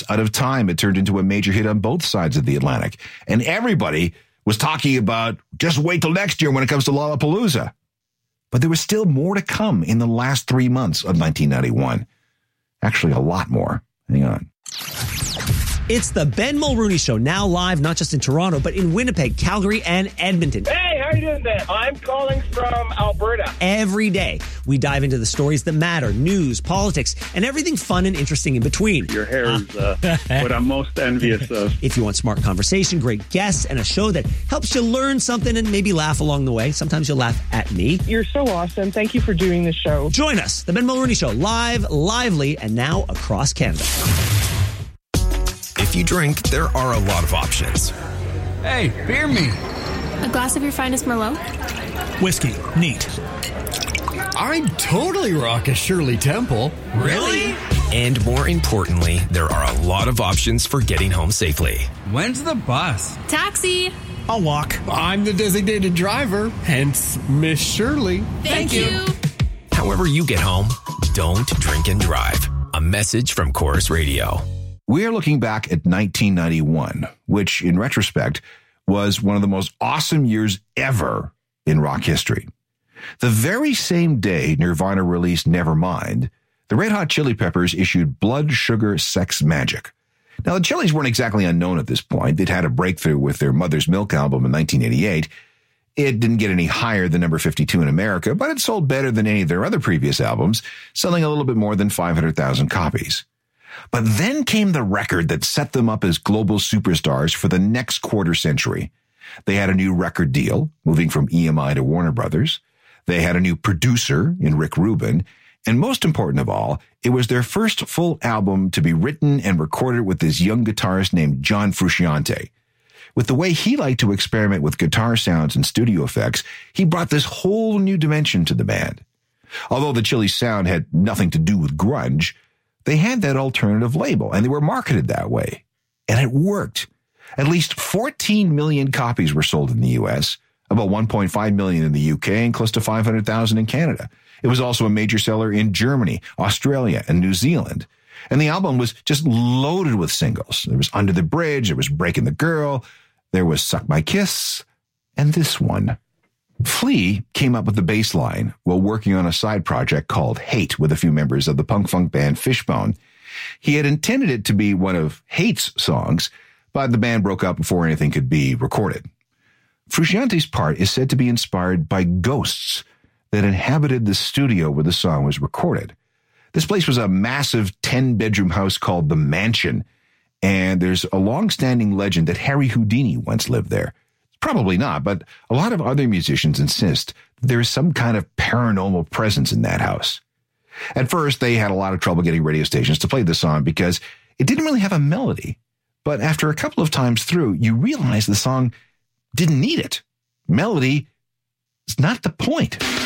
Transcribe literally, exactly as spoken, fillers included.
Out of Time, it turned into a major hit on both sides of the Atlantic. And everybody was talking about just wait till next year when it comes to Lollapalooza. But there was still more to come in the last three months of nineteen ninety-one. Actually, a lot more. Hang on. It's the Ben Mulrooney Show, now live not just in Toronto, but in Winnipeg, Calgary, and Edmonton. Hey, how are you doing there? I'm calling from Alberta. Every day, we dive into the stories that matter, news, politics, and everything fun and interesting in between. Your hair is uh, what I'm most envious of. If you want smart conversation, great guests, and a show that helps you learn something and maybe laugh along the way, sometimes you'll laugh at me. You're so awesome. Thank you for doing the show. Join us, the Ben Mulrooney Show, live, lively, and now across Canada. If you drink, there are a lot of options. Hey, beer me. A glass of your finest Merlot? Whiskey. Neat. I'd totally rock a Shirley Temple. Really? And more importantly, there are a lot of options for getting home safely. When's the bus? Taxi. I'll walk. I'm the designated driver, hence Miss Shirley. Thank, Thank you. you. However you get home, don't drink and drive. A message from Chorus Radio. We are looking back at nineteen ninety-one, which in retrospect was one of the most awesome years ever in rock history. The very same day Nirvana released Nevermind, the Red Hot Chili Peppers issued Blood, Sugar, Sex, Magic. Now, the Chili's weren't exactly unknown at this point. They'd had a breakthrough with their Mother's Milk album in nineteen eighty-eight. It didn't get any higher than number fifty-two in America, but it sold better than any of their other previous albums, selling a little bit more than five hundred thousand copies. But then came the record that set them up as global superstars for the next quarter century. They had a new record deal, moving from E M I to Warner Brothers. They had a new producer in Rick Rubin. And most important of all, it was their first full album to be written and recorded with this young guitarist named John Frusciante. With the way he liked to experiment with guitar sounds and studio effects, he brought this whole new dimension to the band. Although the Chili's sound had nothing to do with grunge, they had that alternative label, and they were marketed that way. And it worked. At least fourteen million copies were sold in the U S, about one point five million in the U K, and close to five hundred thousand in Canada. It was also a major seller in Germany, Australia, and New Zealand. And the album was just loaded with singles. There was Under the Bridge, there was Breaking the Girl, there was Suck My Kiss, and this one. Flea came up with the bass line while working on a side project called Hate with a few members of the punk-funk band Fishbone. He had intended it to be one of Hate's songs, but the band broke up before anything could be recorded. Frusciante's part is said to be inspired by ghosts that inhabited the studio where the song was recorded. This place was a massive ten-bedroom house called The Mansion, and there's a long-standing legend that Harry Houdini once lived there. Probably not, but a lot of other musicians insist that there is some kind of paranormal presence in that house. At first, they had a lot of trouble getting radio stations to play the song because it didn't really have a melody. But after a couple of times through, you realize the song didn't need it. Melody is not the point.